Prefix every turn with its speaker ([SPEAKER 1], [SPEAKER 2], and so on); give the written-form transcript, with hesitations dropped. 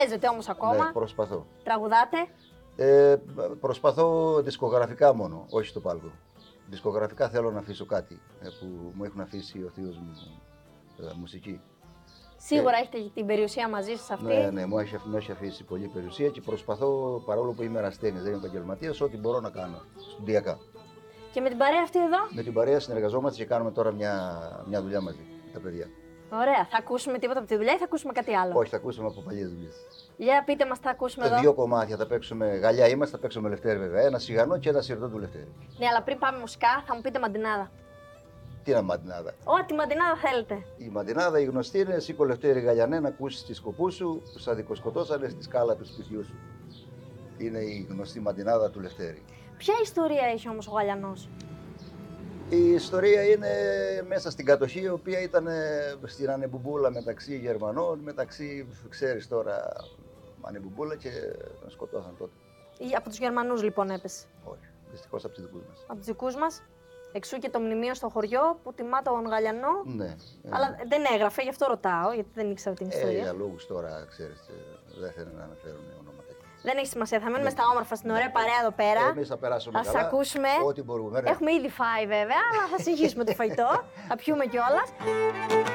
[SPEAKER 1] Παίζετε όμως ακόμα.
[SPEAKER 2] Ναι, προσπαθώ.
[SPEAKER 1] Τραγουδάτε.
[SPEAKER 2] Προσπαθώ δισκογραφικά μόνο, όχι στο πάλκο. Δισκογραφικά θέλω να αφήσω κάτι που μου έχουν αφήσει ο θείος μου μουσική.
[SPEAKER 1] Σίγουρα έχετε την περιουσία μαζί σας αυτή.
[SPEAKER 2] Ναι, μου έχει αφήσει πολλή περιουσία και προσπαθώ, παρόλο που είμαι ερασιτέχνης, δεν είμαι επαγγελματίας, ό,τι μπορώ να κάνω στοντιακά.
[SPEAKER 1] Και με την παρέα αυτή εδώ.
[SPEAKER 2] Με την παρέα συνεργαζόμαστε και κάνουμε τώρα μια δουλειά μαζί με τα παιδιά.
[SPEAKER 1] Ωραία. Θα ακούσουμε τίποτα από τη δουλειά ή θα ακούσουμε κάτι άλλο?
[SPEAKER 2] Όχι, θα ακούσουμε από παλιές δουλειές.
[SPEAKER 1] Για πείτε μας, θα ακούσουμε εδώ.
[SPEAKER 2] Δύο κομμάτια θα παίξουμε. Γαλλιά είμαστε, θα παίξουμε Λευτέρη βέβαια. Ένα σιγανό και ένα σιρτό του Λευτέρη.
[SPEAKER 1] Ναι, αλλά πριν πάμε μουσικά θα μου πείτε μαντινάδα.
[SPEAKER 2] Τι είναι μαντινάδα?
[SPEAKER 1] Ό,τι μαντινάδα θέλετε.
[SPEAKER 2] Η μαντινάδα η γνωστή είναι σήκω Λευτέρη Γαλιανέ να ακούσεις τη σκοπού σου που σα δικοσκοτώσανε στη σκάλα του σπιτιού σου. Είναι η γνωστή μαντινάδα του Λευτέρη.
[SPEAKER 1] Ποια ιστορία έχει όμως ο Γαλιανός?
[SPEAKER 2] Η ιστορία είναι μέσα στην κατοχή, η οποία ήταν στην ανεμπομπούλα μεταξύ Γερμανών, μεταξύ, ξέρεις τώρα, ανεμπομπούλα και τον σκοτώσαν τότε.
[SPEAKER 1] Από τους Γερμανούς λοιπόν έπεσε.
[SPEAKER 2] Όχι, δυστυχώς από τους δικούς μας.
[SPEAKER 1] Από τους δικούς μας. Εξού και το μνημείο στο χωριό που τιμά τον Γαλιανό.
[SPEAKER 2] Ναι.
[SPEAKER 1] Αλλά δεν έγραφε, γι' αυτό ρωτάω, γιατί δεν ήξερα την ιστορία.
[SPEAKER 2] Για λόγους τώρα, ξέρεις, δεν θέλουν να αναφέρουν ονόματα.
[SPEAKER 1] Δεν έχει σημασία, θα μείνουμε στα όμορφα, στην ωραία παρέα εδώ πέρα.
[SPEAKER 2] Εμείς θα περάσουμε
[SPEAKER 1] θα
[SPEAKER 2] καλά,
[SPEAKER 1] σας ακούσουμε.
[SPEAKER 2] ό,τι μπορούμε.
[SPEAKER 1] Έχουμε ήδη φάει βέβαια, αλλά θα συνεχίσουμε το φαγητό. Θα πιούμε κιόλας.